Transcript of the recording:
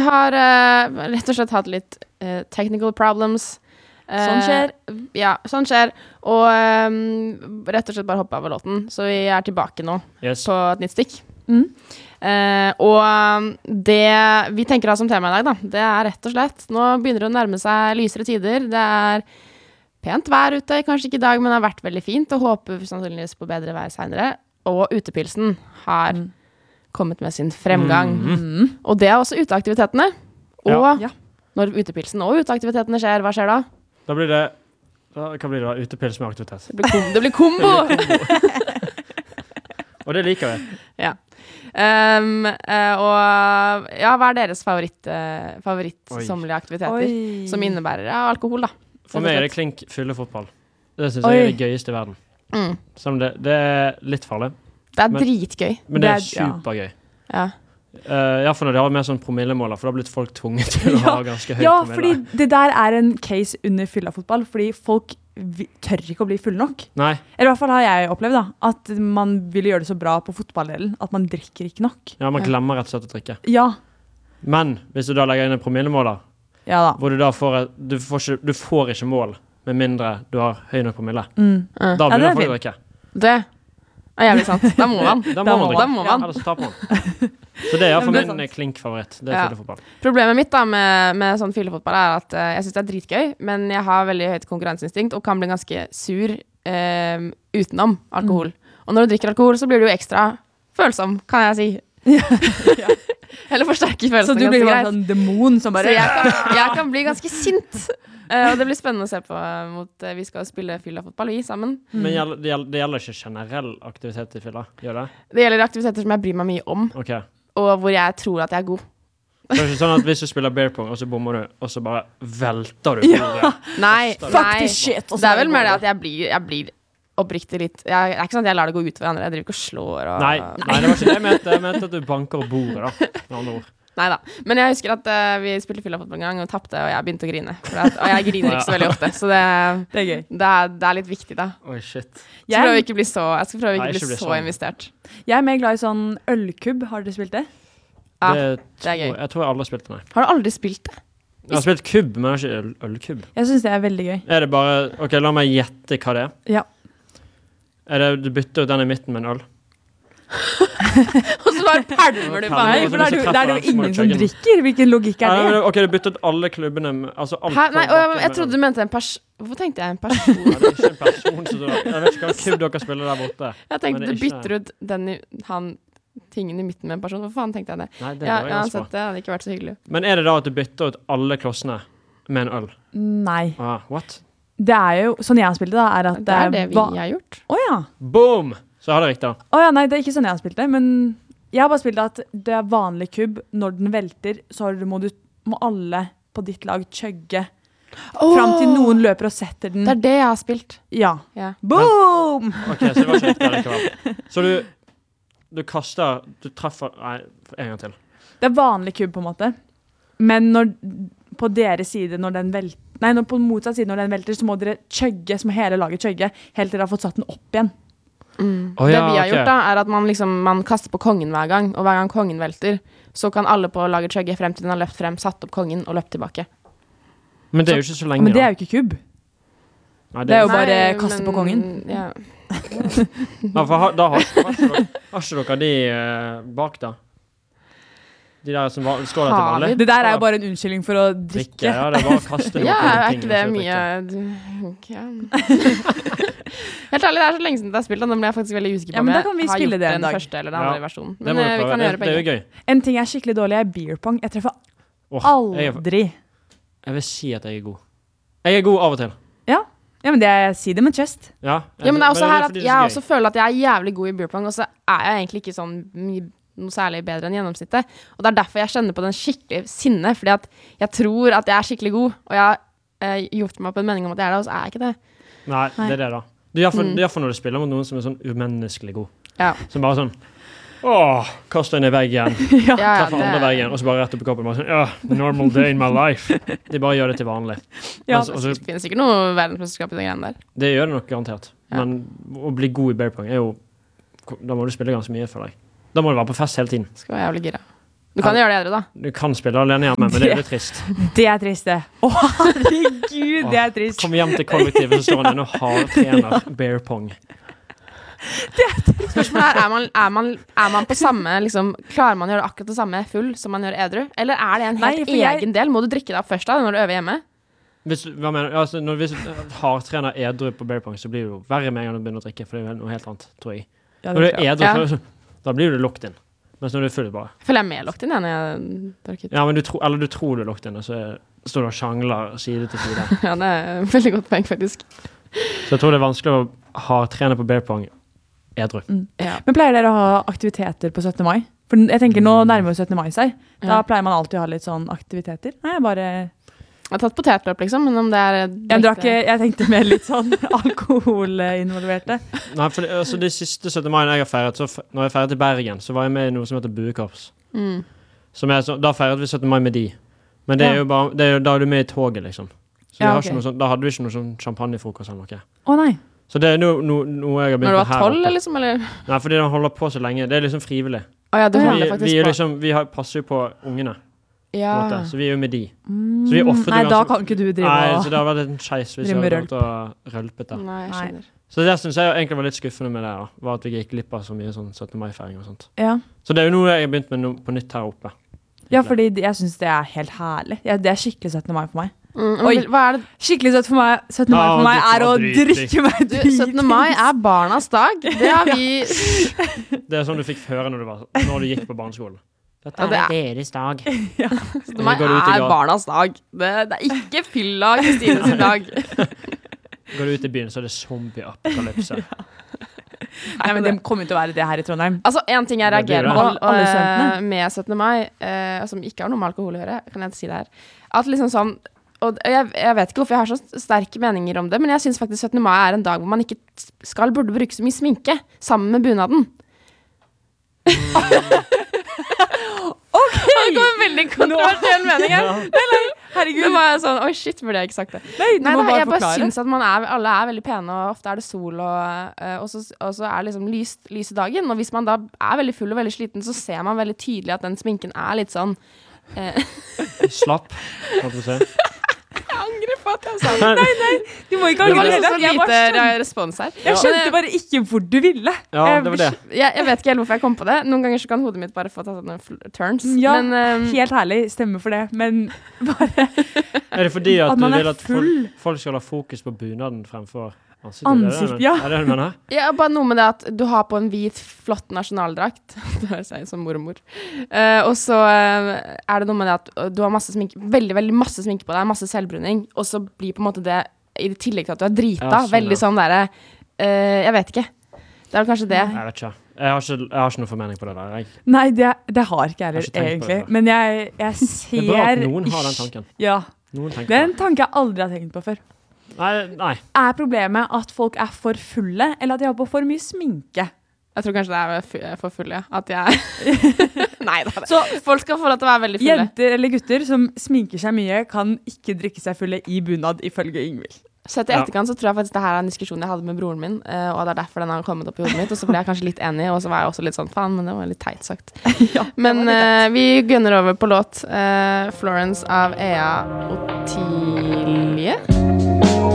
har rett og slett hatt litt technical problems. Sånn skjer. Ja, sånn skjer. Og rett og slett bare hoppe av låten. Så vi er tilbake nå på et nytt stikk. Og det vi tenker å ha som tema i dag da, det er rett og slett, nå begynner det å nærme seg lysere tider. Det er pent vær ute, kanskje ikke i dag, men det har vært veldig fint, og håper sannsynligvis på bedre vær senere. Og utepilsen har kommet med sin fremgang. Og det er også uteaktivitetene. Og når utepilsen og uteaktivitetene skjer, hva skjer da? Da blir det, hva blir det da? Utepils med aktivitet. Det blir kombo! Og det liker vi. Ja. Og hva er deres favorittsommelige aktiviteter som innebærer alkohol da? For meg er det klink fyllefotball. Det synes jeg er det gøyeste i verden. Som det er litt farlig. Det er dritgøy. Men det er supergøy. Ja. For når de har mer sånn promillemåler, for da har blitt folk tvunget til å ha ganske høy promille. Ja, fordi det der er en case under fyllefotball, fordi folk tør ikke å bli full nok. Nei. Eller i hvert fall har jeg opplevd da, at man ville gjøre det så bra på fotballdelen, at man drikker ikke nok. Ja, man glemmer rett og slett å drikke. Ja. Men hvis du da legger inn en promillemåler, hvor du da du får ikke mål, med mindre du har høy nok promille. Da begynner folk å drikke. Det er jævlig sant. Da må man. Da må man. Ellers taper man. Så det er for min klink-favoritt. Det er fyllefotball. Problemet mitt da med sånn fyllefotball er at jeg synes det er dritgøy, men jeg har veldig høyt konkurranseinstinkt og kan bli ganske sur utenom alkohol. Og når du drikker alkohol, så blir du jo ekstra følsom, kan jeg si. Eller forsterker følelsen. Så du blir bare sånn demon som bare... Så jeg kan bli ganske sint. Og det blir spennende å se på vi skal spille fylla-fotball, vi sammen. Men det gjelder ikke generell aktivitet i fylla, gjør det? Det gjelder aktiviteter som jeg bryr meg mye om, og hvor jeg tror at jeg er god. Det er ikke sånn at hvis du spiller beer pong, og så bommer du, og så bare velter du på det. Nei, fuck this shit. Det er vel mer det at jeg blir oppriktig litt. Det er ikke sånn at jeg lar det gå ut for andre. Jeg driver ikke og slår. Nei, det var ikke det jeg mente. Jeg mente at du banker og bordet da, med andre ord. Neida, men jeg husker at vi spilte fylla-fotball en gang og tappte, og jeg begynte å grine. Og jeg griner ikke så veldig ofte, så det er gøy. Det er litt viktig da. Oi, shit. Jeg skal prøve ikke bli så investert. Jeg er mer glad i sånn ølkubb. Har dere spilt det? Ja, det er gøy. Jeg tror jeg aldri har spilt det, nei. Har du aldri spilt det? Jeg har spilt kubb, men jeg har ikke ølkubb. Jeg synes det er veldig gøy. Er det bare, ok, la meg gjette hva det er. Ja. Er det, du bytter ut den i midten med en øl? Og så bare pælmer du på Nei, for det er jo ingen som drikker. Hvilken logikk er det? Ok, du bytter ut alle klubbene altså alt. Nei, jeg trodde du mente en person. Hvorfor tenkte jeg en person? Det er ikke en person så jeg vet ikke hva kubb dere spiller der borte. Jeg tenkte du bytter ut tingen i midten med en person. Hvorfor faen tenkte jeg det? Nei, det var ganske bra. Det hadde ikke vært så hyggelig. Men er det da at du bytter ut alle klossene med en øl? Nei. What? Det er jo, sånn jeg har spilt det da, er at det er det vi har gjort. Åja. Boom! Så har det riktig da. Åja, nei, det er ikke sånn jeg har spilt det, men jeg har bare spilt at det er vanlig kubb. Når den velter, så må alle på ditt lag chugge fram til noen løper og setter den. Det er det jeg har spilt. Ja. Boom! Ok, så det var ikke riktig likevel. Så du kaster, du treffer, nei, en gang til. Det er vanlig kubb på en måte. Men på deres side, når den velter, på motsatt side når den velter, så må dere chugge, som hele laget chugge, helt til dere har fått satt den opp igjen. Det vi har gjort da, er at man kaster på kongen hver gang, og hver gang kongen velter, så kan alle på laget chugge frem til den har løpt frem, satt opp kongen og løpt tilbake. Men det er jo ikke så lenge. Men det er jo ikke kubb. Nei, det er jo bare kaste på kongen. Ja. For da har ikke dere de bak da? De der som står der til vanlig. Det der er jo bare en unnskyldning for å drikke. Ja, det er bare å kaste noe. Ja, er ikke det mye... Helt ærlig, det er så lenge siden jeg har spilt, og nå ble jeg faktisk veldig usikker på om jeg har gjort den første eller den andre versjonen. Men vi kan gjøre begge. Det er jo gøy. En ting jeg er skikkelig dårlig er beer pong. Jeg treffer aldri. Jeg vil si at jeg er god. Jeg er god av og til. Ja, men si det med chest. Ja, men det er også her at jeg også føler at jeg er jævlig god i beer pong, og så er jeg egentlig ikke sånn noe særlig bedre enn gjennomsnittet. Og det er derfor jeg kjenner på den skikkelig sinne, fordi at jeg tror at jeg er skikkelig god, og jeg har gjort meg på en mening om at jeg er det, og så er jeg ikke det. Nei, det er det da. Det er derfor når du spiller mot noen som er sånn umenneskelig god. Ja. Som bare sånn, kaster inn i veggen, treffer andre veggen, og så bare rett opp i koppen, bare sånn, normal day in my life. De bare gjør det til vanlig. Ja, det finnes ikke noe verdensmesterskap i den greien der. Det gjør det nok garantert. Men å bli god i bear pong er jo, da må du spille ganske mye for deg. Da må du være på fest hele tiden. Skal være jævlig gira. Du kan gjøre det edru, da. Du kan spille alene hjemme, men det er litt trist. Det er trist, det. Herregud, det er trist. Kom hjem til kollektivet, så står han og hardtrener bear pong. Spørsmålet er man på samme, liksom, klarer man å gjøre akkurat det samme full som man gjør edru? Eller er det en helt egen del? Må du drikke deg opp først da, når du øver hjemme? Hva mener du? Altså, hvis du hardtrener edru på bear pong, så blir det jo verre med en gang du begynner å drikke, for det er noe helt annet, tror jeg. Når du er edru, da blir du locked inn. Mens når du er full bare. Føler jeg med locked inn når jeg drikker ut? Ja, men du tror du er locked inn, og så står du og sjangler side til side. Ja, det er et veldig godt poeng, faktisk. Så jeg tror det er vanskelig å hardtrene på bear pong edru. Ja. Men pleier dere å ha aktiviteter på 17. mai? For jeg tenker nå nærmer 17. mai seg. Da pleier man alltid å ha litt sånn aktiviteter. Nei, Jeg har tatt potetløp, liksom, men om det er... Jeg tenkte mer litt sånn alkoholinvolverte. Nei, for altså, de siste 17. mai jeg har feiret, så når jeg feiret i Bergen, så var jeg med i noe som heter Buekorps. Da feiret vi 17. mai med de. Men det er jo bare, da er du med i toget, liksom. Så da hadde vi ikke noe sånn champagnefrokost eller noe. Å nei. Så det er noe jeg har begynt med her oppe. Når du var 12, liksom, eller? Nei, fordi den holder på så lenge. Det er liksom frivillig. Det holder faktisk på. Vi passer jo på ungene. Ja. Så vi er jo med de. Så vi nei, da kan ikke du drive Nei, så det har vært en skeis hvis jeg hadde gått og rølpet der. Nei, jeg skjønner. Så det synes jeg egentlig var litt skuffende med det da, var at vi gikk glipp av så mye sånn 17. mai-feiring og sånt. Ja. Så det er jo noe jeg har begynt med på nytt her oppe. Ja, fordi jeg synes det er helt herlig. Det er skikkelig 17. mai for meg. Oi, hva er det? Skikkelig 17. mai for meg er å drikke meg dritings. 17. mai er barnas dag. Det har vi... Det er sånn du fikk høre når du gikk på barneskolen. Dette er deres dag. Ja. 17. mai er barnas dag. Det er ikke fylla Kristine sin dag. Går du ut i byen, så er det zombie-apokalypse. Nei, men det kommer til å være det her i Trondheim. Altså, en ting jeg reagerer på med 17. mai, som ikke har noe med alkohol å gjøre, kan jeg ikke si det her, at liksom sånn, og jeg vet ikke hvorfor jeg har så sterke meninger om det, men jeg synes faktisk 17. mai er en dag hvor man ikke burde bruke så mye sminke, sammen med bunaden. Det går en veldig kontroversiell mening her. Nei, herregud. Det var sånn, oi shit, burde jeg ikke sagt det. Nei, jeg bare synes at alle er veldig pene, og ofte er det sol, og så er det liksom lyse dagen, og hvis man da er veldig full og veldig sliten, så ser man veldig tydelig at den sminken er litt sånn... Slapp, kan du se. Jeg angrer på at jeg sa det. Nei, du må ikke angre. Det var litt lite respons her. Jeg skjønte bare ikke hvor du ville. Ja, det var det. Jeg vet ikke helt hvorfor jeg kom på det. Noen ganger så kan hodet mitt bare få tatt sånne turns. Ja, men, helt herlig, stemme for det. Men bare... Er det fordi at du vil at folk skal ha fokus på bunaden fremfor ansikt? Ja. Er det du mener? Ja, bare noe med det at du har på en hvit, flott nasjonaldrakt. Det høres jeg som mormor. Og så er det noe med det at du har masse sminke, veldig, veldig masse sminke på deg, masse selvbruning, og så blir på en måte det, i tillegg til at du er drita, veldig sånn der, jeg vet ikke. Det er kanskje det. Jeg vet ikke. Jeg har ikke noe formening på det der. Nei, det har ikke jeg heller, egentlig. Men jeg ser... Det er bra at noen har den tanken. Ja. Det er en tanke jeg aldri har tenkt på før. Nei. Er problemet at folk er for fulle, eller at de har på for mye sminke? Jeg tror kanskje det er for fulle, at jeg... Nei, det er det. Så folk skal få lov til å være veldig fulle. Jenter eller gutter som sminker seg mye, kan ikke drikke seg fulle i bunad, ifølge Ingvild. Så etter etterkant så tror jeg faktisk det her er en diskusjon jeg hadde med broren min, og det er derfor den har kommet opp i hodet mitt, og så ble jeg kanskje litt enig, og så var jeg også litt sånn, faen, men det var litt teit sagt. Ja, men vi gunner over på låt Florence av Ea Otilie.